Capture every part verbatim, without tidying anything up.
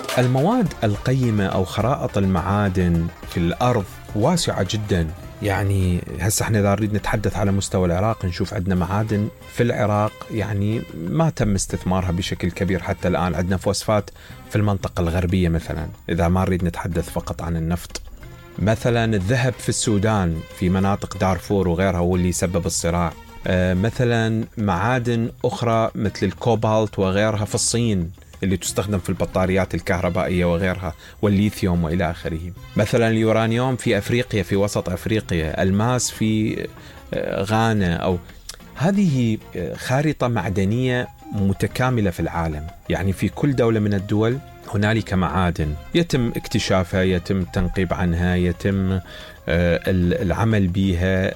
المواد القيمة أو خرائط المعادن في الأرض واسعة جدا. يعني هسه احنا إذا نريد نتحدث على مستوى العراق نشوف عندنا معادن في العراق يعني ما تم استثمارها بشكل كبير حتى الآن. عندنا فوسفات في المنطقة الغربية مثلا، إذا ما نريد نتحدث فقط عن النفط. مثلا الذهب في السودان في مناطق دارفور وغيرها هو اللي يسبب الصراع. اه مثلا معادن أخرى مثل الكوبالت وغيرها في الصين اللي تستخدم في البطاريات الكهربائية وغيرها، والليثيوم وإلى آخره. مثلا اليورانيوم في أفريقيا، في وسط أفريقيا. الماس في غانا. أو هذه خارطة معدنية متكاملة في العالم، يعني في كل دولة من الدول هنالك معادن يتم اكتشافها، يتم التنقيب عنها، يتم العمل بها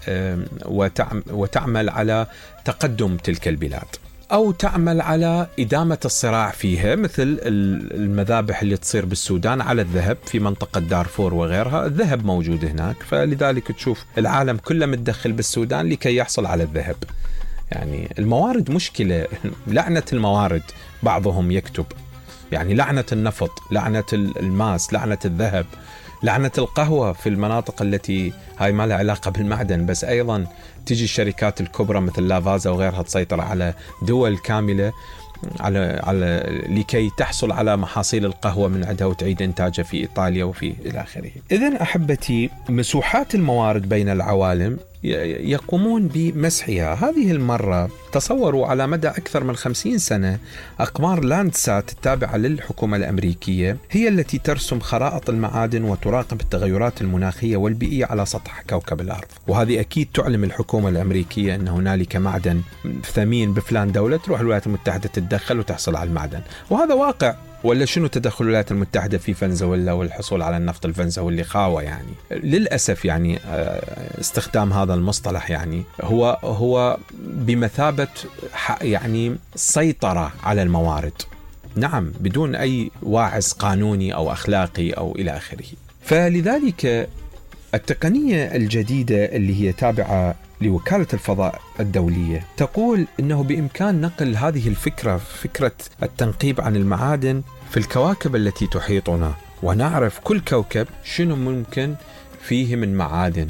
وتعمل على تقدم تلك البلاد، أو تعمل على إدامة الصراع فيها، مثل المذابح اللي تصير بالسودان على الذهب في منطقة دارفور وغيرها. الذهب موجود هناك، فلذلك تشوف العالم كله متدخل بالسودان لكي يحصل على الذهب. يعني الموارد مشكلة، لعنة الموارد. بعضهم يكتب يعني لعنة النفط، لعنة الماس، لعنة الذهب، لعنة القهوة في المناطق التي هاي ما لها علاقة بالمعدن، بس أيضا تجي الشركات الكبرى مثل لافازا وغيرها تسيطر على دول كاملة على على لكي تحصل على محاصيل القهوة من عندها وتعيد إنتاجها في إيطاليا وفي إلى آخره. إذن أحبتي، مسوحات الموارد بين العوالم يقومون بمسحها. هذه المرة تصوروا على مدى أكثر من خمسين سنة أقمار لاندسات التابعة للحكومة الأمريكية هي التي ترسم خرائط المعادن وتراقب التغيرات المناخية والبيئية على سطح كوكب الأرض. وهذه أكيد تعلم الحكومة الأمريكية أن هنالك معدن ثمين بفلان دولة، تروح الولايات المتحدة تتدخل وتحصل على المعدن. وهذا واقع. ولا شنو تدخل الولايات المتحدة في فنزويلا والحصول على النفط الفنزويلي خاوة؟ يعني للأسف يعني استخدام هذا المصطلح يعني هو هو بمثابة يعني سيطرة على الموارد، نعم، بدون أي واعظ قانوني أو أخلاقي أو إلى آخره. فلذلك التقنية الجديدة اللي هي تابعة لوكالة الفضاء الدولية تقول إنه بإمكان نقل هذه الفكرة، فكرة التنقيب عن المعادن في الكواكب التي تحيطنا، ونعرف كل كوكب شنو ممكن فيه من معادن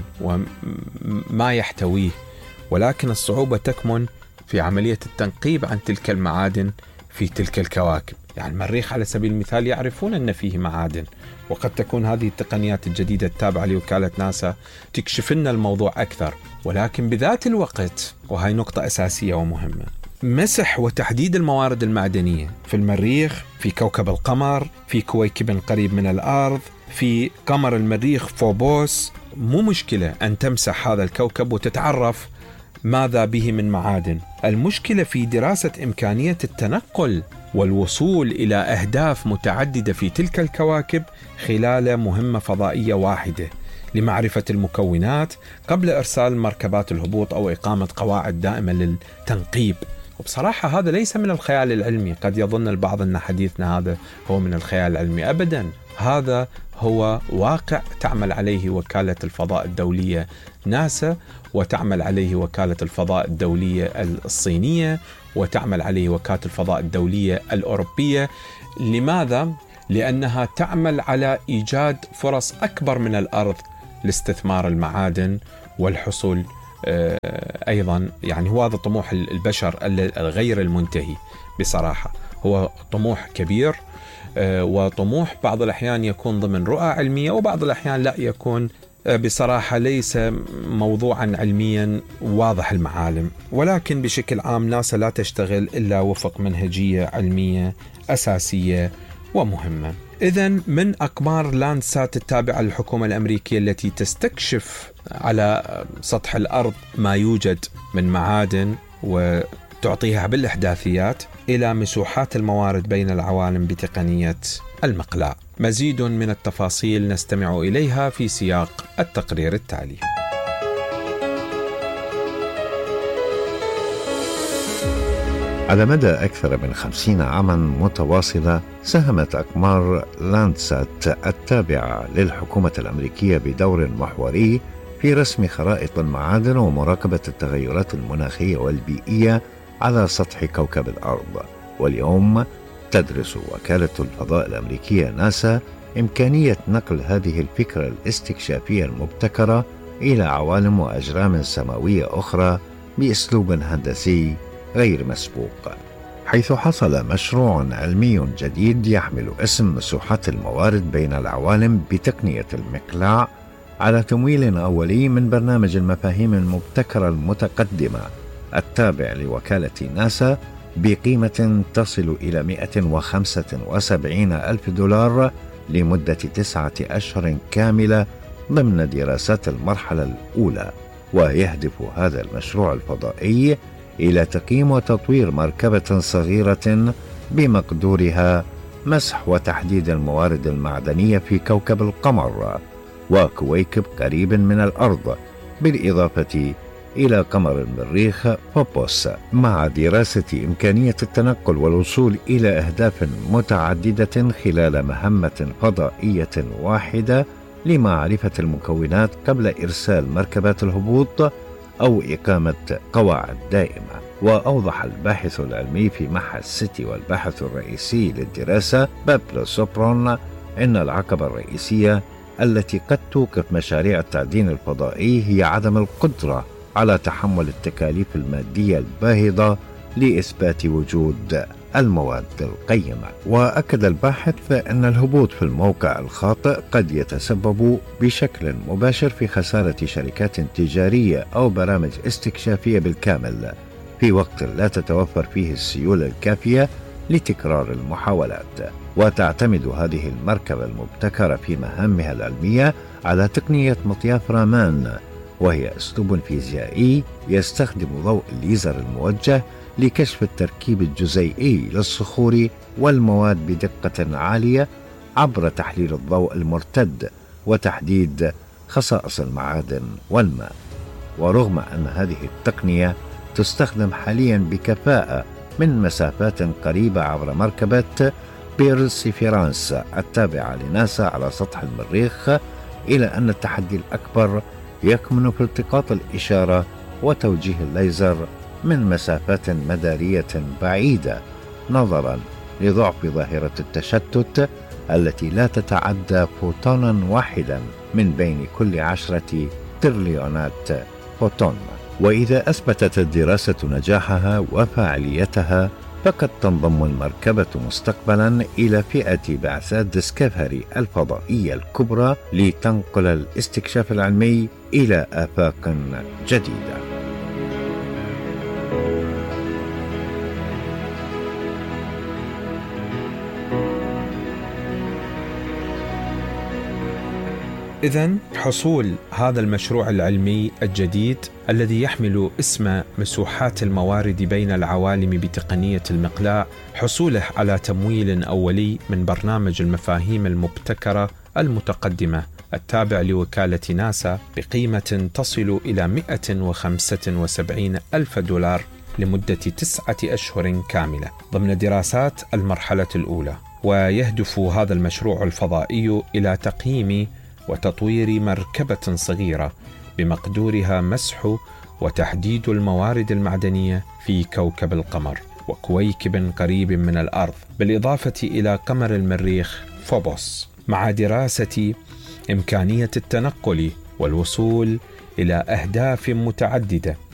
وما يحتويه. ولكن الصعوبة تكمن في عملية التنقيب عن تلك المعادن في تلك الكواكب. يعني المريخ على سبيل المثال يعرفون أن فيه معادن، وقد تكون هذه التقنيات الجديدة التابعة لوكالة ناسا تكشف لنا الموضوع أكثر. ولكن بذات الوقت، وهي نقطة أساسية ومهمة، مسح وتحديد الموارد المعدنية في المريخ، في كوكب القمر، في كويكب قريب من الأرض، في قمر المريخ فوبوس، مو مشكلة أن تمسح هذا الكوكب وتتعرف ماذا به من معادن. المشكلة في دراسة إمكانية التنقل والوصول إلى أهداف متعددة في تلك الكواكب خلال مهمة فضائية واحدة لمعرفة المكونات قبل إرسال مركبات الهبوط أو إقامة قواعد دائمة للتنقيب. وبصراحة هذا ليس من الخيال العلمي. قد يظن البعض أن حديثنا هذا هو من الخيال العلمي، أبدا، هذا هو واقع تعمل عليه وكالة الفضاء الدولية ناسا، وتعمل عليه وكالة الفضاء الدولية الصينية، وتعمل عليه وكالة الفضاء الدولية الأوروبية. لماذا؟ لأنها تعمل على إيجاد فرص أكبر من الأرض لاستثمار المعادن والحصول أيضا. يعني هو هذا طموح البشر الغير المنتهي بصراحة، هو طموح كبير، وطموح بعض الأحيان يكون ضمن رؤى علمية، وبعض الأحيان لا يكون بصراحة ليس موضوعا علميا واضح المعالم. ولكن بشكل عام ناسا لا تشتغل إلا وفق منهجية علمية أساسية ومهمة. إذن من أقمار لاندسات التابعة للحكومة الأمريكية التي تستكشف على سطح الأرض ما يوجد من معادن وتعطيها بالإحداثيات، إلى مسوحات الموارد بين العوالم بتقنية المقلاع. مزيد من التفاصيل نستمع إليها في سياق التقرير التالي. على مدى أكثر من خمسين عاما متواصلة ساهمت أقمار لاندسات التابعة للحكومة الأمريكية بدور محوري في رسم خرائط المعادن ومراقبة التغيرات المناخية والبيئية على سطح كوكب الأرض. واليوم تدرس وكالة الفضاء الأمريكية ناسا إمكانية نقل هذه الفكرة الاستكشافية المبتكرة إلى عوالم وأجرام سماوية أخرى بأسلوب هندسي غير مسبوق، حيث حصل مشروع علمي جديد يحمل اسم مسوحات الموارد بين العوالم بتقنية المقلاع على تمويل أولي من برنامج المفاهيم المبتكرة المتقدمة التابع لوكالة ناسا بقيمة تصل إلى مئة وخمسة وسبعين ألف دولار لمدة تسعة أشهر كاملة ضمن دراسات المرحلة الأولى. ويهدف هذا المشروع الفضائي إلى تقييم وتطوير مركبة صغيرة بمقدورها مسح وتحديد الموارد المعدنية في كوكب القمر وكويكب قريب من الأرض، بالإضافة إلى قمر المريخ فوبوس، مع دراسة إمكانية التنقل والوصول إلى أهداف متعددة خلال مهمة فضائية واحدة لمعرفة المكونات قبل إرسال مركبات الهبوط أو إقامة قواعد دائمة. وأوضح الباحث العلمي في معهد سيتي والباحث الرئيسي للدراسة بابلو سوبرون إن العقبة الرئيسية التي قد توقف مشاريع التعدين الفضائي هي عدم القدرة على تحمل التكاليف المادية الباهظة لإثبات وجود المواد القيمة. وأكد الباحث أن الهبوط في الموقع الخاطئ قد يتسبب بشكل مباشر في خسارة شركات تجارية أو برامج استكشافية بالكامل في وقت لا تتوفر فيه السيولة الكافية لتكرار المحاولات. وتعتمد هذه المركبة المبتكرة في مهامها العلمية على تقنية مطياف رامان، وهي أسلوب فيزيائي يستخدم ضوء الليزر الموجه لكشف التركيب الجزيئي للصخور والمواد بدقة عالية عبر تحليل الضوء المرتد وتحديد خصائص المعادن والماء. ورغم أن هذه التقنية تستخدم حاليا بكفاءة من مسافات قريبة عبر مركبة بيرسيفيرانس التابعة لناسا على سطح المريخ، إلى أن التحدي الأكبر يكمن في التقاط الإشارة وتوجيه الليزر من مسافات مدارية بعيدة نظرا لضعف ظاهرة التشتت التي لا تتعدى فوتونا واحدا من بين كل عشرة تريليونات فوتون. وإذا أثبتت الدراسة نجاحها وفاعليتها فقد تنضم المركبة مستقبلا إلى فئة بعثات ديسكفري الفضائية الكبرى لتنقل الاستكشاف العلمي إلى آفاق جديدة. إذن حصول هذا المشروع العلمي الجديد الذي يحمل اسم مسوحات الموارد بين العوالم بتقنية المقلاع، حصوله على تمويل أولي من برنامج المفاهيم المبتكرة المتقدمة التابع لوكالة ناسا بقيمة تصل إلى مئة وخمسة وسبعين ألف دولار لمدة تسعة أشهر كاملة ضمن دراسات المرحلة الأولى. ويهدف هذا المشروع الفضائي إلى تقييم وتطوير مركبة صغيرة بمقدورها مسح وتحديد الموارد المعدنية في كوكب القمر وكويكب قريب من الأرض، بالإضافة إلى قمر المريخ فوبوس، مع دراسة إمكانية التنقل والوصول إلى أهداف متعددة